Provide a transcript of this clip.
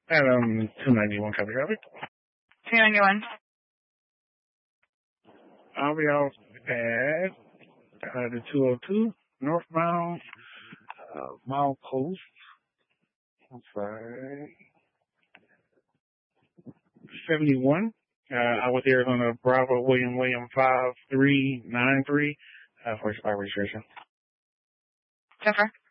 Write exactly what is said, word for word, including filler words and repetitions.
Adam, two ninety-one, copy, copy. two ninety-one. I'll be off at uh, the two oh two, northbound, uh, mile post. I'm sorry. seventy-one. Uh, I was there on a Bravo William William five three nine three uh, for expired registration. Jennifer.